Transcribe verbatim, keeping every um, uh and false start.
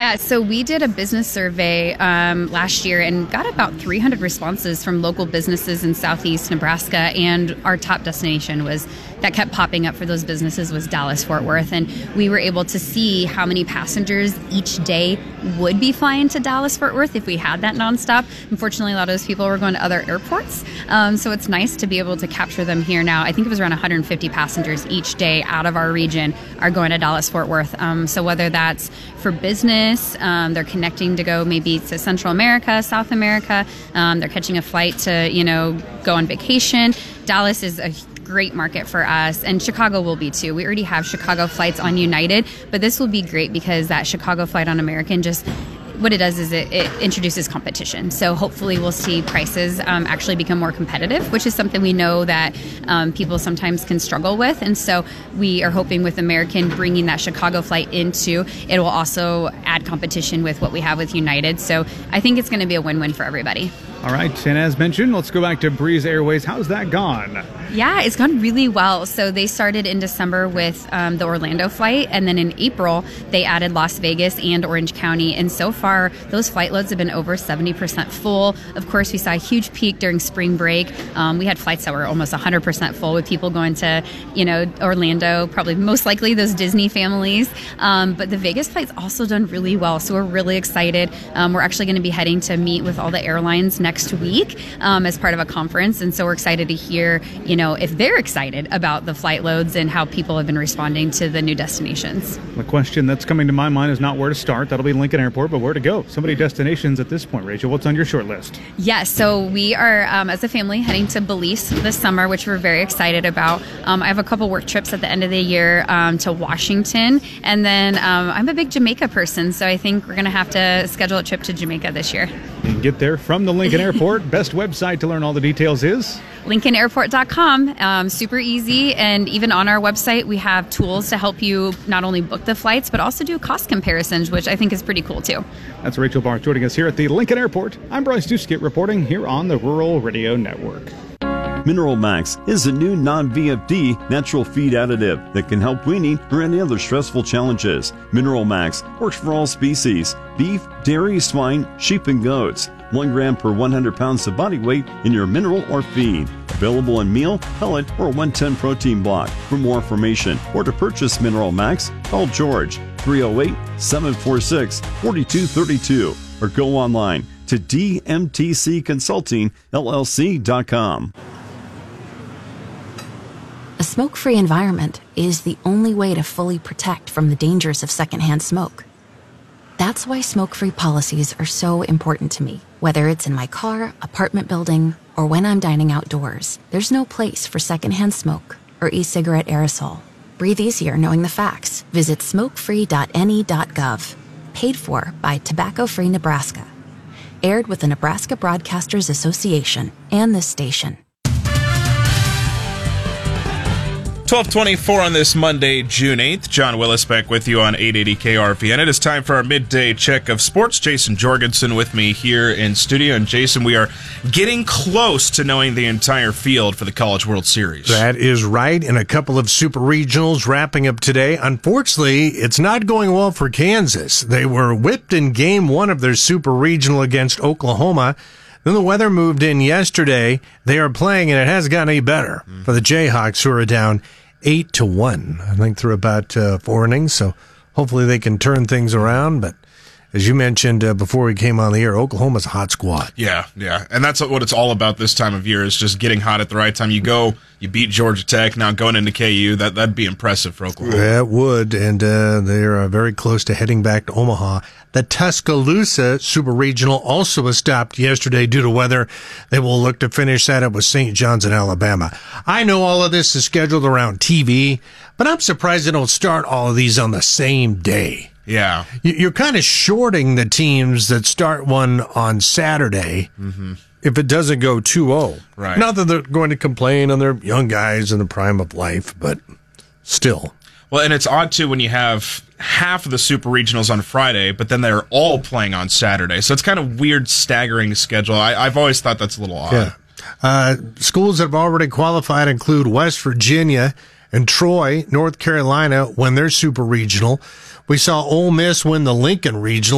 Yeah, so we did a business survey um, last year and got about three hundred responses from local businesses in Southeast Nebraska, and our top destination was that kept popping up for those businesses was Dallas-Fort Worth, and we were able to see how many passengers each day would be flying to Dallas-Fort Worth if we had that nonstop. Unfortunately, a lot of those people were going to other airports, um, so it's nice to be able to capture them here now. I think it was around one hundred fifty passengers each day out of our region are going to Dallas-Fort Worth. Um, so whether that's for business, um, they're connecting to go maybe to Central America, South America, um, they're catching a flight to, you know, go on vacation. Dallas is a great market for us, and Chicago will be too. We already have Chicago flights on United, but this will be great because that Chicago flight on American just, what it does is it, it introduces competition. So hopefully we'll see prices um, actually become more competitive, which is something we know that um, people sometimes can struggle with. And so we are hoping with American bringing that Chicago flight into, it will also add competition with what we have with United. So I think it's going to be a win-win for everybody. All right, and as mentioned, let's go back to Breeze Airways. How's that gone? Yeah, it's gone really well. So they started in December with um, the Orlando flight, and then in April, they added Las Vegas and Orange County. And so far, those flight loads have been over seventy percent full. Of course, we saw a huge peak during spring break. Um, we had flights that were almost one hundred percent full with people going to, you know, Orlando, probably most likely those Disney families. Um, but the Vegas flight's also done really well. So we're really excited. Um, we're actually going to be heading to meet with all the airlines next next week um, as part of a conference. And so we're excited to hear, you know, if they're excited about the flight loads and how people have been responding to the new destinations. The question that's coming to my mind is not where to start. That'll be Lincoln Airport, but where to go? So many destinations at this point. Rachel, what's on your short list? Yes, so we are, um, as a family, heading to Belize this summer, which we're very excited about. Um, I have a couple work trips at the end of the year um, to Washington. And then um, I'm a big Jamaica person, so I think we're going to have to schedule a trip to Jamaica this year. You can get there from the Lincoln Airport. Best website to learn all the details is? Lincoln Airport dot com. Um, super easy. And even on our website, we have tools to help you not only book the flights, but also do cost comparisons, which I think is pretty cool too. That's Rachel Barth joining us here at the Lincoln Airport. I'm Bryce Duskett reporting here on the Rural Radio Network. Mineral Max is a new non-V F D natural feed additive that can help weaning or any other stressful challenges. Mineral Max works for all species: beef, dairy, swine, sheep, and goats. One gram per one hundred pounds of body weight in your mineral or feed. Available in meal, pellet, or one ten protein block. For more information or to purchase Mineral Max, call George three oh eight, seven four six, four two three two or go online to D M T C Consulting L L C dot com. A smoke-free environment is the only way to fully protect from the dangers of secondhand smoke. That's why smoke-free policies are so important to me. Whether it's in my car, apartment building, or when I'm dining outdoors, there's no place for secondhand smoke or e-cigarette aerosol. Breathe easier knowing the facts. Visit smoke free dot N E dot gov. Paid for by Tobacco Free Nebraska. Aired with the Nebraska Broadcasters Association and this station. twelve twenty-four on this Monday, June eighth. John Willis back with you on eight eighty K R V N. It is time for our midday check of sports. Jason Jorgensen with me here in studio. And Jason, we are getting close to knowing the entire field for the College World Series. That is right. And a couple of super regionals wrapping up today. Unfortunately, it's not going well for Kansas. They were whipped in game one of their super regional against Oklahoma. Then the weather moved in yesterday. They are playing, and it hasn't gotten any better mm. for the Jayhawks, who are down eight to one, I think, through about uh, four innings. So hopefully they can turn things around. But as you mentioned uh, before we came on the air, Oklahoma's a hot squad. Yeah, yeah. And that's what it's all about this time of year, is just getting hot at the right time. You go, you beat Georgia Tech, now going into K U. That, that'd be impressive for Oklahoma. That would, and uh, they're uh, very close to heading back to Omaha. The Tuscaloosa Super Regional also was stopped yesterday due to weather. They will look to finish that up with Saint John's in Alabama. I know all of this is scheduled around T V, but I'm surprised they don't start all of these on the same day. Yeah. You're kind of shorting the teams that start one on Saturday mm-hmm. if it doesn't go two oh. Right. Not that they're going to complain on their young guys in the prime of life, but still. Well, and it's odd, too, when you have half of the Super Regionals on Friday, but then they're all playing on Saturday. So it's kind of weird, staggering schedule. I, I've always thought that's a little odd. Yeah. Uh, schools that have already qualified include West Virginia and Troy, North Carolina, win their Super Regional. We saw Ole Miss win the Lincoln Regional.